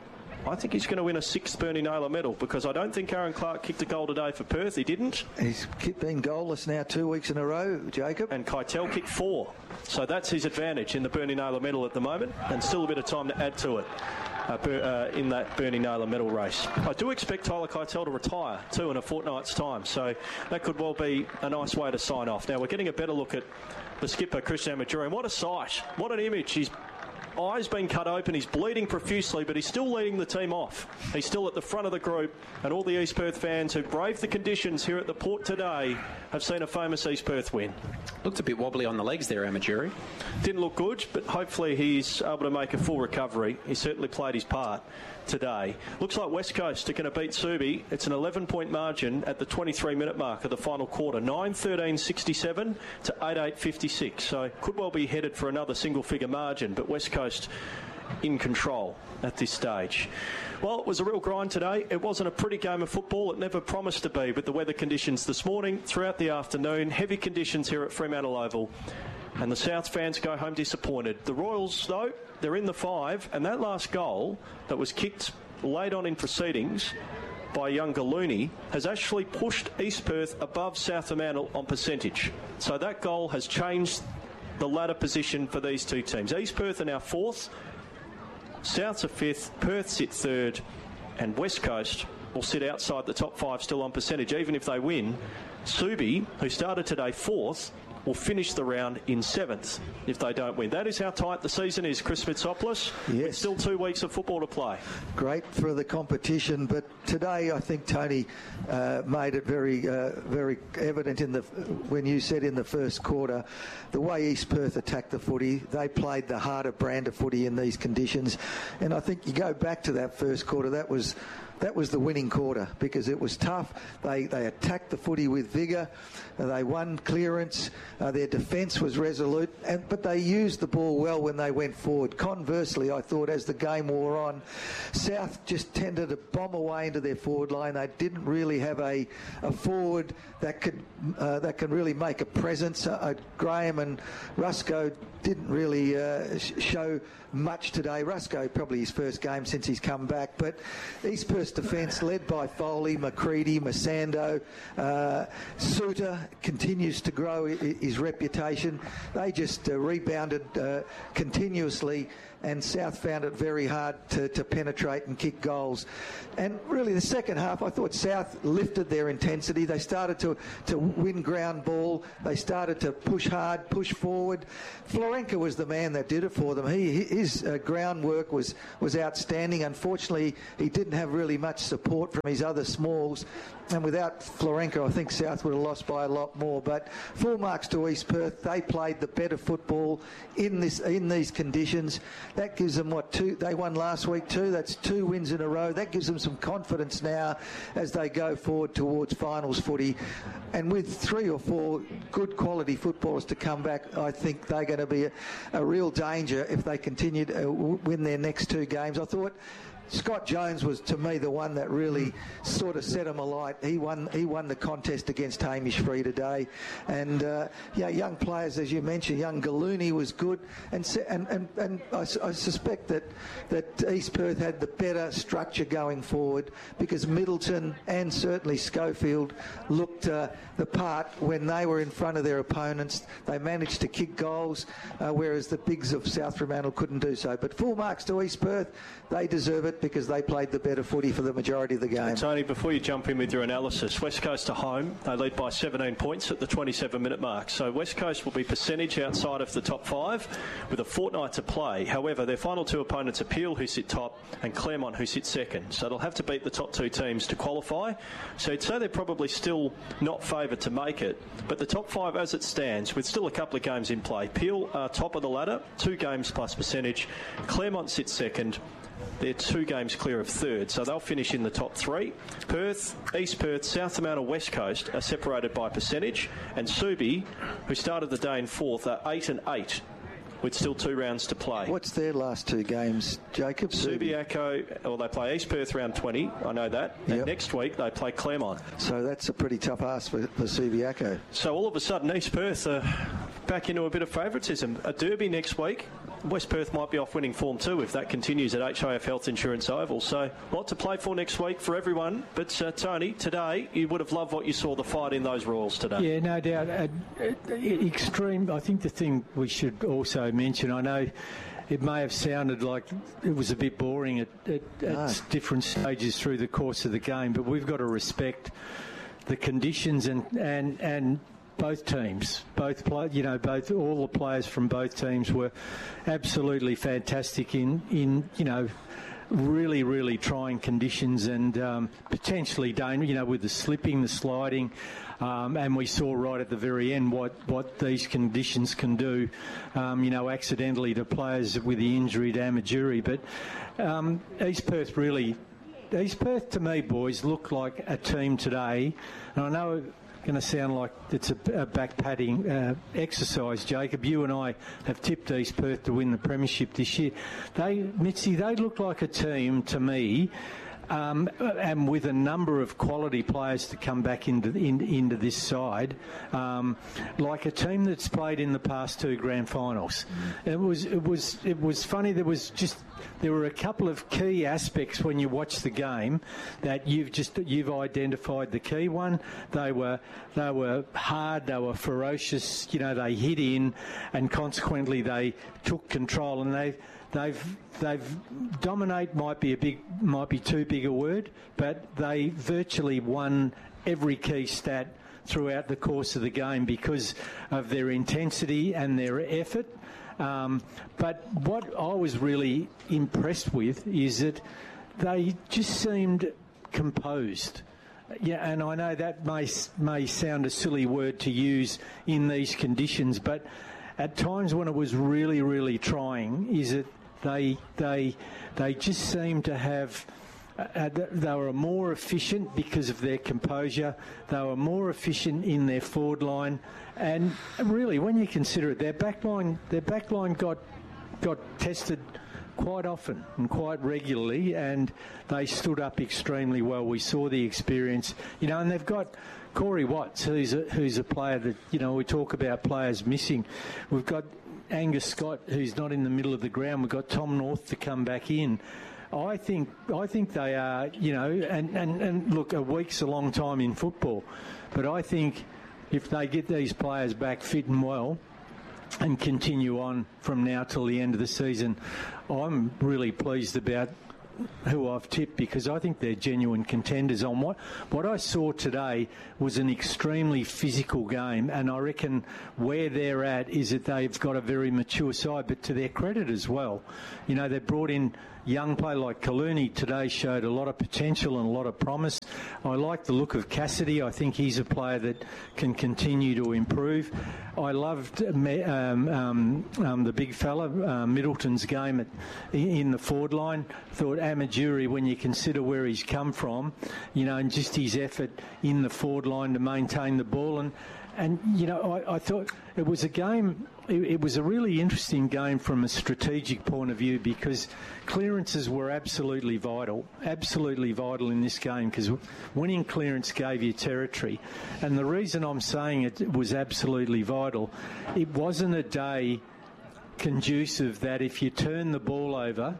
Speaker 3: I think he's going to win a sixth Bernie Naylor medal, because I don't think Aaron Clark kicked a goal today for Perth. He didn't.
Speaker 2: He's been goalless now two weeks in a row, Jacob.
Speaker 3: And Keitel kicked four. So that's his advantage in the Bernie Naylor medal at the moment, and still a bit of time to add to it uh, ber- uh, in that Bernie Naylor medal race. I do expect Tyler Keitel to retire too in a fortnight's time, so that could well be a nice way to sign off. Now we're getting a better look at the skipper, Christian Amajuri, and what a sight, what an image. He's eyes been cut open, he's bleeding profusely, but he's still leading the team off. He's still at the front of the group, and all the East Perth fans who braved the conditions here at the Port today have seen a famous East Perth win.
Speaker 1: Looked a bit wobbly on the legs there, Amajuri.
Speaker 3: Didn't look good, but hopefully he's able to make a full recovery. He certainly played his part today. Looks like West Coast are going to beat Subi. It's an eleven point margin at the twenty-three minute mark of the final quarter. nine thirteen sixty-seven to eight eight fifty-six. So could well be headed for another single figure margin, but West Coast in control at this stage. Well, it was a real grind today. It wasn't a pretty game of football. It never promised to be with the weather conditions this morning, throughout the afternoon. Heavy conditions here at Fremantle Oval. And the South fans go home disappointed. The Royals, though, they're in the five, and that last goal that was kicked late on in proceedings by young Gallooni has actually pushed East Perth above South Fremantle on percentage. So that goal has changed the ladder position for these two teams. East Perth are now fourth, South's are fifth, Perth sit third, and West Coast will sit outside the top five still on percentage, even if they win. Subi, who started today fourth, will finish the round in seventh if they don't win. That is how tight the season is, Chris Mitsopoulos.
Speaker 2: Yes.
Speaker 3: With still two weeks of football to play.
Speaker 2: Great for the competition, but today I think Tony uh, made it very, uh, very evident in the when you said in the first quarter the way East Perth attacked the footy. They played the harder brand of footy in these conditions, and I think you go back to that first quarter. That was that was the winning quarter because it was tough. They they attacked the footy with vigour. Uh, they won clearance. Uh, their defence was resolute, and, but they used the ball well when they went forward. Conversely, I thought as the game wore on, South just tended to bomb away into their forward line. They didn't really have a, a forward that could uh, that can really make a presence. Uh, Graham and Rusco didn't really uh, sh- show much today. Rusco probably his first game since he's come back, but East Perth's defence led by Foley, McCready, Masando, uh, Suter continues to grow I- his reputation. They just uh, rebounded uh, continuously, and South found it very hard to, to penetrate and kick goals. And really the second half, I thought South lifted their intensity. They started to, to win ground ball. They started to push hard, push forward. Florenka was the man that did it for them. He, his uh, groundwork was, was outstanding. Unfortunately, he didn't have really much support from his other smalls. And without Florenka, I think South would have lost by a lot more. But full marks to East Perth. They played the better football in this in these conditions. That gives them, what, two? They won last week too. That's two wins in a row. That gives them some confidence now as they go forward towards finals footy. And with three or four good quality footballers to come back, I think they're going to be a, a real danger if they continue to uh, win their next two games. I thought Scott Jones was, to me, the one that really sort of set him alight. He won He won the contest against Hamish Free today. And, uh, yeah, young players, as you mentioned, young Gallooni was good. And and, and, and I, I suspect that, that East Perth had the better structure going forward because Middleton and certainly Schofield looked uh, the part when they were in front of their opponents. They managed to kick goals, uh, whereas the bigs of South Fremantle couldn't do so. But full marks to East Perth. They deserve it because they played the better footy for the majority of the game.
Speaker 3: Tony, before you jump in with your analysis, West Coast are home. They lead by seventeen points at the twenty-seven minute mark. So West Coast will be percentage outside of the top five with a fortnight to play. However, their final two opponents are Peel, who sit top, and Claremont, who sit second. So they'll have to beat the top two teams to qualify. So you'd say they're probably still not favoured to make it. But the top five as it stands, with still a couple of games in play, Peel are top of the ladder, two games plus percentage. Claremont sits second. They're two games clear of third, so they'll finish in the top three. Perth, East Perth, South Fremantle, West Coast are separated by percentage, and Subi, who started the day in fourth, are eight and eight, with still two rounds to play.
Speaker 2: What's their last two games, Jacob?
Speaker 3: Subiaco, well, they play East Perth round twenty, I know that, and
Speaker 2: yep.
Speaker 3: next week they play Claremont.
Speaker 2: So that's a pretty tough ask for, for Subiaco.
Speaker 3: So all of a sudden, East Perth are back into a bit of favouritism. A derby next week. West Perth might be off winning form too if that continues at H I F Health Insurance Oval. So a lot to play for next week for everyone. But uh, Tony, today you would have loved what you saw, the fight in those Royals today.
Speaker 4: Yeah, no doubt. Uh, uh, extreme. I think the thing we should also mention, I know it may have sounded like it was a bit boring at, at,
Speaker 2: no.
Speaker 4: at different stages through the course of the game, but we've got to respect the conditions and and and. Both teams, both play, you know, both all the players from both teams were absolutely fantastic in, in you know, really, really trying conditions and um, potentially dangerous, you know, with the slipping, the sliding, um, and we saw right at the very end what, what these conditions can do, um, you know, accidentally to players with the injury to Amajuri. But um, East Perth really, East Perth to me, boys, look like a team today, and I know going to sound like it's a, a back padding uh, exercise, Jacob. You and I have tipped East Perth to win the premiership this year. They, Mitzi, they look like a team to me, um, and with a number of quality players to come back into in, into this side, um, like a team that's played in the past two grand finals. Mm. It was it was it was funny. There was just. There were a couple of key aspects when you watch the game that you've just you've identified the key one. They were they were hard, they were ferocious. You know, they hit in, and consequently they took control. And they they've they've dominate might be a big might be too big a word, but they virtually won every key stat throughout the course of the game because of their intensity and their effort. Um, but what I was really impressed with is that they just seemed composed. Yeah, and I know that may may sound a silly word to use in these conditions, but at times when it was really, really trying, is that they they they just seemed to have Uh, they were more efficient because of their composure. They were more efficient in their forward line, and really, when you consider it, their back line, their back line got got tested quite often and quite regularly, and they stood up extremely well. We saw the experience, you know, and they've got Corey Watts, who's a, who's a player that, you know, we talk about players missing. We've got Angus Scott, who's not in the middle of the ground. We've got Tom North to come back in. I think I think they are, you know, and, and, and look, a week's a long time in football, but I think if they get these players back fit and well and continue on from now till the end of the season, I'm really pleased about who I've tipped, because I think they're genuine contenders. On what what I saw today was an extremely physical game, and I reckon where they're at is that they've got a very mature side, but to their credit as well, you know, they brought in young play like Kaluni today, showed a lot of potential and a lot of promise. I like the look of Cassidy. I think he's a player that can continue to improve. I loved um, um, um, the big fella, uh, Middleton's game at, in the forward line. Thought Amajuri, when you consider where he's come from, you know, and just his effort in the forward line to maintain the ball. And, and you know, I, I thought it was a game, it, it was a really interesting game from a strategic point of view, because clearances were absolutely vital, absolutely vital in this game, because winning clearance gave you territory. And the reason I'm saying it was absolutely vital, it wasn't a day conducive that if you turn the ball over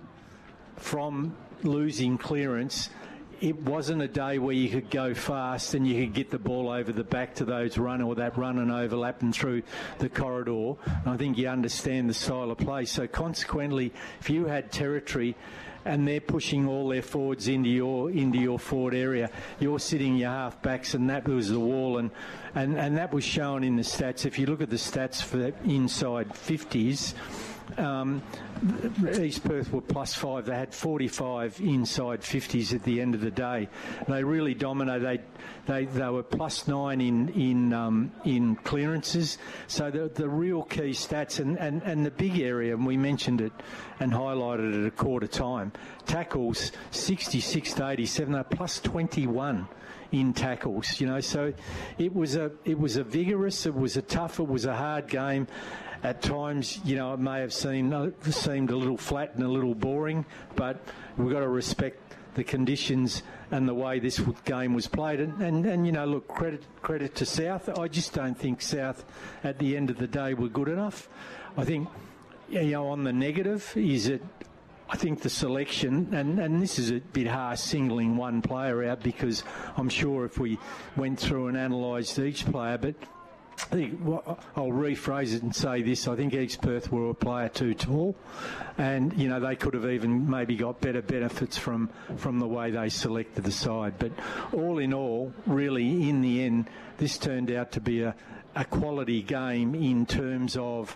Speaker 4: from losing clearance, it wasn't a day where you could go fast and you could get the ball over the back to those run or that run and overlap and through the corridor. And I think you understand the style of play. So consequently, if you had territory and they're pushing all their forwards into your into your forward area, you're sitting your half backs, and that was the wall, and, and, and that was shown in the stats. If you look at the stats for the inside fifties, Um, East Perth were plus five. They had forty-five inside fifties at the end of the day. They really dominated. They they, they were plus nine in in um, in clearances. So the the real key stats and, and, and the big area, and we mentioned it and highlighted it at a quarter time. Tackles sixty-six to eighty-seven. They're plus twenty-one in tackles. You know, so it was a it was a vigorous. It was a tough. It was a hard game. At times, you know, it may have seemed, seemed a little flat and a little boring, but we've got to respect the conditions and the way this game was played. And, and, and you know, look, credit credit to South. I just don't think South, at the end of the day, were good enough. I think, you know, on the negative is that I think the selection, and, and this is a bit harsh singling one player out, because I'm sure if we went through and analysed each player, but I think, well, I'll rephrase it and say this. I think East Perth were a player too tall, and, you know, they could have even maybe got better benefits from, from the way they selected the side. But all in all, really, in the end, this turned out to be a, a quality game in terms of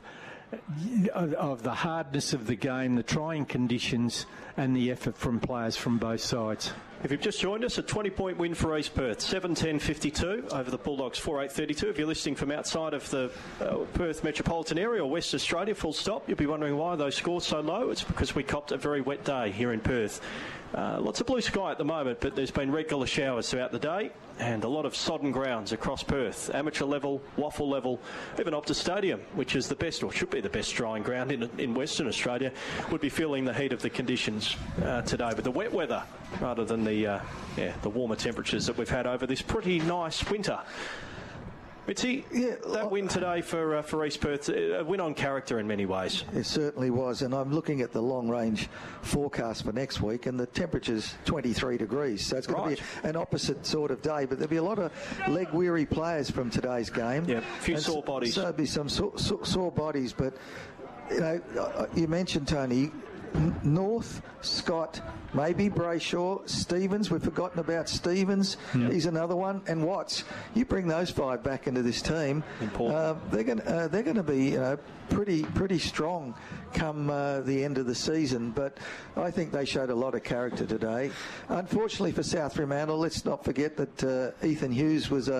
Speaker 4: of the hardness of the game, the trying conditions, and the effort from players from both sides.
Speaker 3: If you've just joined us, a twenty-point win for East Perth, seven ten fifty-two over the Bulldogs, four eight thirty-two. If you're listening from outside of the uh, Perth metropolitan area or West Australia, full stop, you'll be wondering why those scores so low. It's because we copped a very wet day here in Perth. Uh, lots of blue sky at the moment, but there's been regular showers throughout the day and a lot of sodden grounds across Perth. Amateur level, waffle level, even Optus Stadium, which is the best, or should be the best drying ground in, in Western Australia, would be feeling the heat of the conditions uh, today. But the wet weather, rather than the uh, yeah the warmer temperatures that we've had over this pretty nice winter. Mitzi, yeah, that win today for uh, for East Perth, a win on character in many ways.
Speaker 2: It certainly was, and I'm looking at the long-range forecast for next week, and the temperature's twenty-three degrees, so it's going right. to be an opposite sort of day, but there'll be a lot of leg-weary players from today's game.
Speaker 3: Yeah, a few and sore bodies.
Speaker 2: So there'll be some so, so, sore bodies, but, you know, you mentioned, Tony, North, Scott, maybe Brayshaw, Stevens. We've forgotten about Stevens. Yep. He's another one, and Watts. You bring those five back into this team. Important. Uh, they're going uh, they're going to be you know pretty pretty strong come uh, the end of the season. But I think they showed a lot of character today. Unfortunately for South Fremantle, let's not forget that uh, Ethan Hughes was a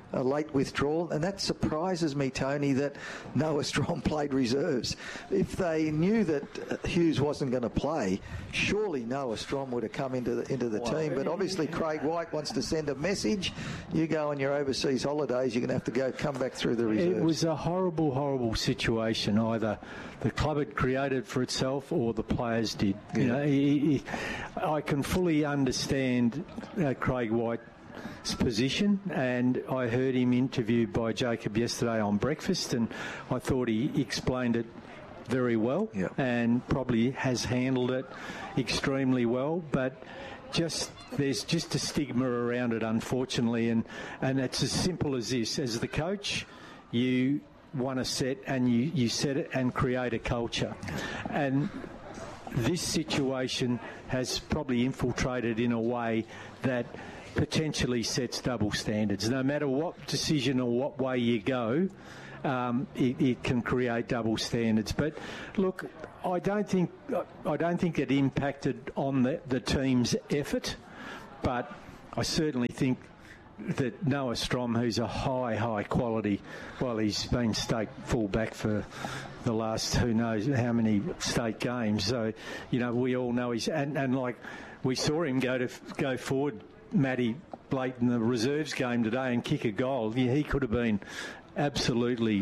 Speaker 2: a late withdrawal, and that surprises me, Tony, that Noah Strong played reserves. If they knew that Hughes wasn't going to play, surely Noah Strong would have come into the, into the well, team. But obviously Craig White wants to send a message. You go on your overseas holidays, you're going to have to go come back through the reserves.
Speaker 4: It was a horrible, horrible situation. Either the club had created for itself or the players did. Yeah. You know, he, he, I can fully understand uh, Craig White's position, and I heard him interviewed by Jacob yesterday on breakfast, and I thought he explained it very well. Yep. And probably has handled it extremely well, but just there's just a stigma around it, unfortunately, and, and it's as simple as this. As the coach, you want to set and you, you set it and create a culture. And this situation has probably infiltrated in a way that potentially sets double standards. No matter what decision or what way you go, um, it, it can create double standards. But look, I don't think I don't think it impacted on the, the team's effort, but I certainly think that Noah Strom, who's a high, high quality, well, he's been state fullback for the last who knows how many state games. So, you know, we all know he's and, and like we saw him go to go forward, Matty Blake in the reserves game today and kick a goal. Yeah, he could have been absolutely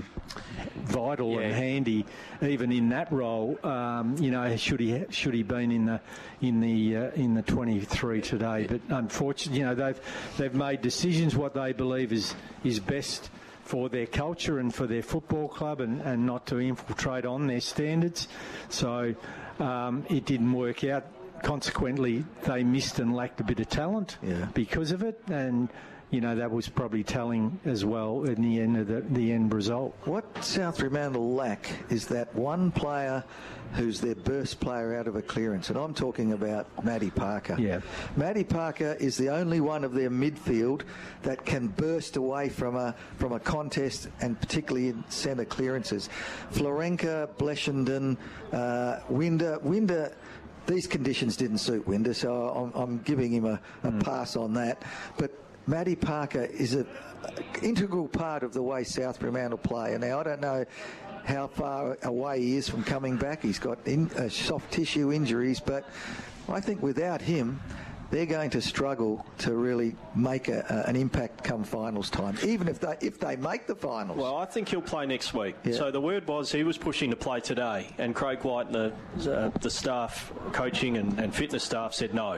Speaker 4: vital yeah. and handy, even in that role. Um, you know, should he should he been in the in the uh, in the twenty-three today? But unfortunately, you know, they've they've made decisions what they believe is is best for their culture and for their football club, and, and not to infiltrate on their standards. So um, it didn't work out. Consequently, they missed and lacked a bit of talent yeah. because of it, and you know that was probably telling as well in the end of the, the end result.
Speaker 2: What South Fremantle lack is that one player who's their burst player out of a clearance, and I'm talking about Matty Parker.
Speaker 4: Yeah,
Speaker 2: Matty Parker is the only one of their midfield that can burst away from a from a contest, and particularly in centre clearances. Florenka, Bleshenden, uh, Winder, Winder. These conditions didn't suit Winder, so I'm, I'm giving him a, a mm. pass on that. But Matty Parker is an integral part of the way South Fremantle play. Now, I don't know how far away he is from coming back. He's got in, uh, soft tissue injuries, but I think without him, they're going to struggle to really make a, a, an impact come finals time, even if they if they make the finals.
Speaker 3: Well, I think he'll play next week.
Speaker 2: Yeah.
Speaker 3: So the word was he was pushing to play today, and Craig White and the, uh, the staff, coaching and, and fitness staff said no.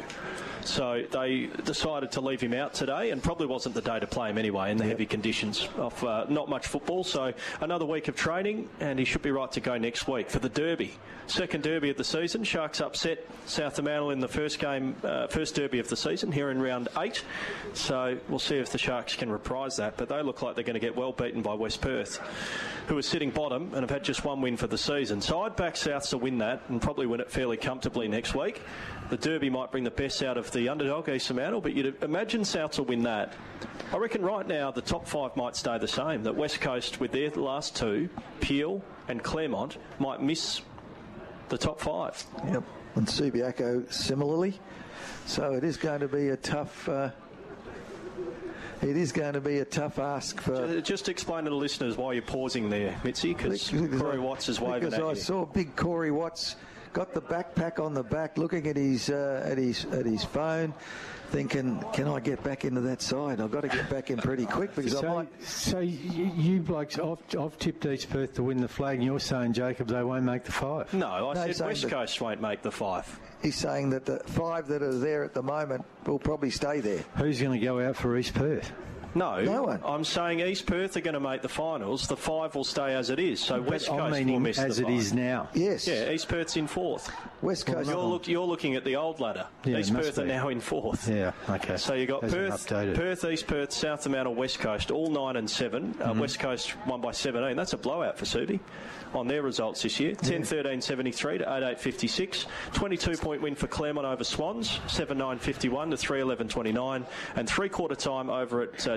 Speaker 3: So they decided to leave him out today, and probably wasn't the day to play him anyway in the yep. heavy conditions of uh, not much football. So another week of training, and he should be right to go next week for the Derby. Second Derby of the season. Sharks upset South Fremantle in the first game, uh, first Derby of the season here in round eight. So we'll see if the Sharks can reprise that. But they look like they're going to get well beaten by West Perth, who are sitting bottom and have had just one win for the season. So I'd back Souths to win that and probably win it fairly comfortably next week. The Derby might bring the best out of the underdog, East Fremantle, but you'd imagine Souths will win that. I reckon right now the top five might stay the same. That West Coast, with their last two, Peel and Claremont, might miss the top five.
Speaker 2: Yep, and Subiaco similarly. So it is going to be a tough... Uh It is going to be a tough ask for...
Speaker 3: Just explain to the listeners why you're pausing there, Mitzi, because Corey Watts is waving at you.
Speaker 2: Because I saw big Corey Watts got the backpack on the back, looking at his uh, at his at his phone, thinking, "Can I get back into that side? I've got to get back in pretty quick because
Speaker 4: so,
Speaker 2: I might."
Speaker 4: So you, you blokes, I've, I've tipped East Perth to win the flag, and you're saying, Jacob, they won't make the five?
Speaker 3: No, I
Speaker 2: no,
Speaker 3: said West Coast won't make the five.
Speaker 2: He's saying that the five that are there at the moment will probably stay there.
Speaker 4: Who's going to go out for East Perth?
Speaker 3: No,
Speaker 2: no one.
Speaker 3: I'm saying East Perth are going to make the finals. The five will stay as it is. So
Speaker 4: but
Speaker 3: West
Speaker 4: I'm
Speaker 3: Coast will miss
Speaker 4: as
Speaker 3: the
Speaker 4: it
Speaker 3: five.
Speaker 4: is now.
Speaker 2: Yes.
Speaker 3: Yeah, East Perth's in fourth.
Speaker 2: West Coast.
Speaker 3: You're, look, you're looking at the old ladder.
Speaker 4: Yeah,
Speaker 3: East Perth
Speaker 4: be.
Speaker 3: are now in fourth.
Speaker 4: Yeah, okay.
Speaker 3: So you got Perth, Perth, East Perth, South Fremantle, West Coast, all nine and seven. Mm-hmm. Uh, West Coast won by seventeen. That's a blowout for Subi on their results this year. ten thirteen seventy-three to eight eight fifty-six. twenty-two point win for Claremont over Swans. seven nine fifty-one to three eleven twenty-nine. And three quarter time over at uh,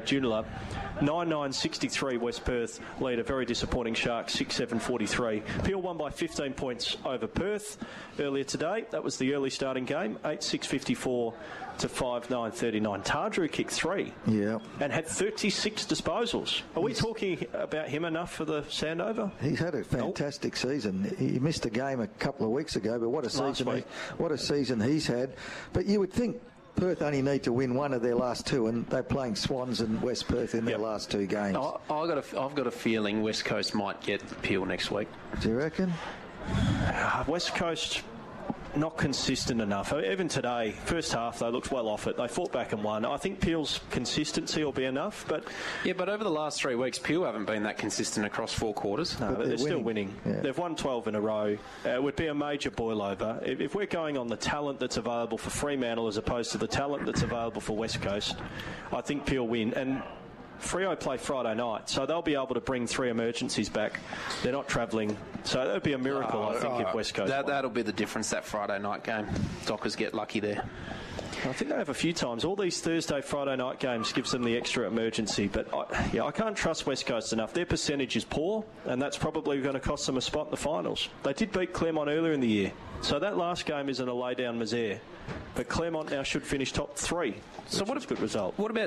Speaker 3: Joondalup. nine nine sixty-three West Perth lead a very disappointing Sharks six seven forty-three. Peel won by fifteen points over Perth earlier today. That was the early starting game, eight six fifty-four to five nine thirty-nine. Tardrew kicked three.
Speaker 2: Yeah.
Speaker 3: And had thirty-six disposals. Are we talking about him enough for the Sandover?
Speaker 2: He's had a fantastic nope. season. He missed a game a couple of weeks ago, but what a season he, what a season he's had. But you would think Perth only need to win one of their last two, and they're playing Swans and West Perth in their yep. last two games.
Speaker 1: I, I got a, I've got a feeling West Coast might get Peel next week.
Speaker 2: Do you reckon?
Speaker 3: Uh, West Coast not consistent enough. Even today, first half, they looked well off it. They fought back and won. I think Peel's consistency will be enough, but...
Speaker 1: Yeah, but over the last three weeks, Peel haven't been that consistent across four quarters.
Speaker 3: No, but, but they're, they're still winning. Yeah. They've won twelve in a row. Uh, it would be a major boil-over. If, if we're going on the talent that's available for Fremantle as opposed to the talent that's available for West Coast, I think Peel win. And Freo play Friday night, so they'll be able to bring three emergencies back. They're not travelling, so that would be a miracle, oh, I think, oh, if West Coast
Speaker 1: that, That'll be the difference, that Friday night game. Dockers get lucky there.
Speaker 3: I think they have a few times. All these Thursday, Friday night games gives them the extra emergency, but I, yeah, I can't trust West Coast enough. Their percentage is poor, and that's probably going to cost them a spot in the finals. They did beat Claremont earlier in the year, so that last game isn't a lay-down misère. But Claremont now should finish top three. So what a good result.
Speaker 1: What about